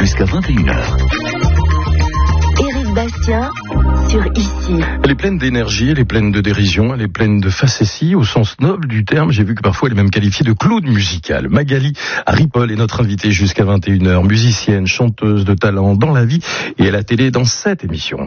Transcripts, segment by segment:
jusqu'à 21h. Éric Bastien sur Ici. Elle est pleine d'énergie, elle est pleine de dérision, elle est pleine de facéties au sens noble du terme. J'ai vu que parfois elle est même qualifiée de clown musical. Magali Ripoll est notre invitée jusqu'à 21h, musicienne, chanteuse de talent dans la vie et à la télé dans cette émission.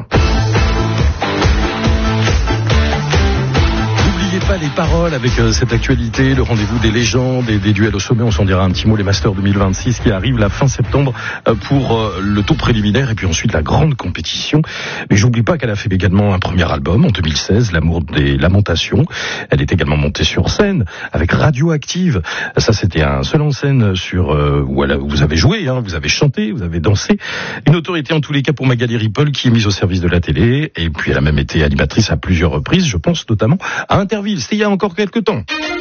Pas les paroles avec cette actualité, le rendez-vous des légendes et des duels au sommet, on s'en dira un petit mot, les Masters 2026 qui arrivent la fin septembre pour le tour préliminaire et puis ensuite la grande compétition. Mais j'oublie pas qu'elle a fait également un premier album en 2016, L'amour des lamentations. Elle est également montée sur scène avec Radioactive. Ça c'était un seul en scène sur où vous avez joué, vous avez chanté, vous avez dansé. Une autorité en tous les cas pour Magali Ripoll qui est mise au service de la télé et puis elle a même été animatrice à plusieurs reprises, je pense notamment à Interville. C'était il y a encore quelques temps.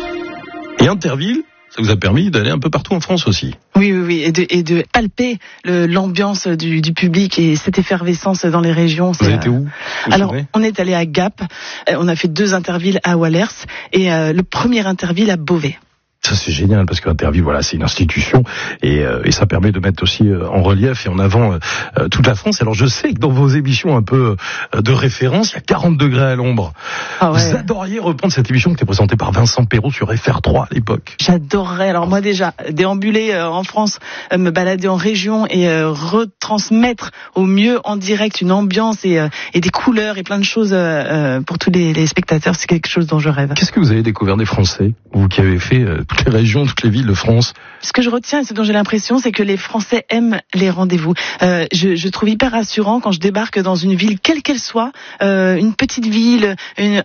Et Interville, ça vous a permis d'aller un peu partout en France aussi. Oui, et de palper l'ambiance du public et cette effervescence dans les régions. Vous avez été où? Alors, on est allé à Gap, on a fait 2 Intervilles à Wallers et le premier Interville à Beauvais. Ça c'est génial parce qu'Interville, voilà, c'est une institution et ça permet de mettre aussi en relief et en avant toute la France. Alors je sais que dans vos émissions un peu de référence, il y a 40 degrés à l'ombre. Ah ouais. Vous adoriez reprendre cette émission qui était présentée par Vincent Perrault sur FR3 à l'époque. J'adorerais. Alors moi déjà, déambuler en France, me balader en région et retransmettre au mieux en direct une ambiance et des couleurs et plein de choses pour tous les spectateurs, c'est quelque chose dont je rêve. Qu'est-ce que vous avez découvert des Français, vous qui avez fait toutes les régions, toutes les villes de France? Ce que je retiens et ce dont j'ai l'impression, c'est que les Français aiment les rendez-vous. Je trouve hyper rassurant quand je débarque dans une ville, quelle qu'elle soit, une petite ville, une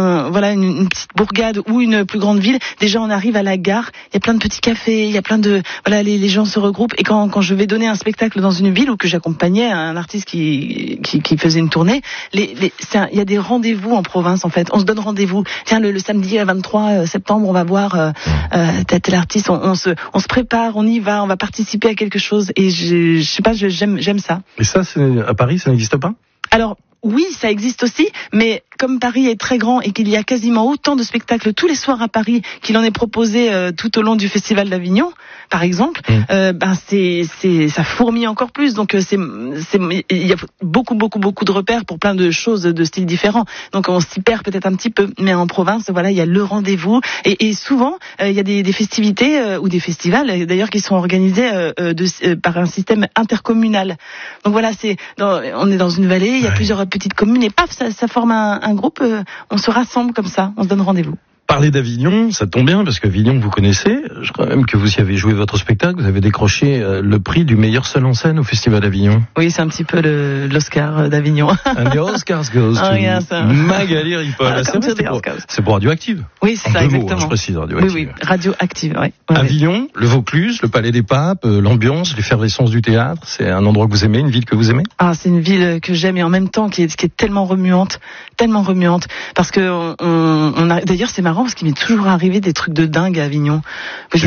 petite bourgade ou une plus grande ville. Déjà, on arrive à la gare, il y a plein de petits cafés, il y a plein de les gens se regroupent. Et quand je vais donner un spectacle dans une ville ou que j'accompagnais un artiste qui faisait une tournée, il y a des rendez-vous en province en fait. On se donne rendez-vous. Tiens, le samedi 23 septembre, on va voir tel artiste, on se prépare, on y va, on va participer à quelque chose et je sais pas, j'aime ça. Et ça, à Paris, ça n'existe pas? Alors, oui, ça existe aussi, mais comme Paris est très grand et qu'il y a quasiment autant de spectacles tous les soirs à Paris qu'il en est proposé tout au long du Festival d'Avignon, par exemple, ça fourmille encore plus. Donc il y a beaucoup de repères pour plein de choses de styles différents. Donc on s'y perd peut-être un petit peu, mais en province, voilà, il y a le rendez-vous et souvent il y a des festivités ou des festivals d'ailleurs qui sont organisés par un système intercommunal. Donc voilà, on est dans une vallée, il y a plusieurs petites communes et paf, ça forme un groupe, on se rassemble comme ça, on se donne rendez-vous. Parler d'Avignon, ça tombe bien parce qu'Avignon vous connaissez, je crois même que vous y avez joué votre spectacle, vous avez décroché le prix du meilleur seul en scène au Festival d'Avignon. Oui, c'est un petit peu l'Oscar d'Avignon. And the Oscars goes to Magali Ripoll. C'est pour Radioactive. Oui, c'est ça, exactement. Je précise, Radioactive. Oui, Radioactive, oui. Avignon, le Vaucluse, le Palais des Papes, l'ambiance, l'effervescence du théâtre, c'est un endroit que vous aimez, une ville que vous aimez? Ah, c'est une ville que j'aime et en même temps qui est tellement remuante, parce que d'ailleurs c'est marrant parce qu'il m'est toujours arrivé des trucs de dingue à Avignon.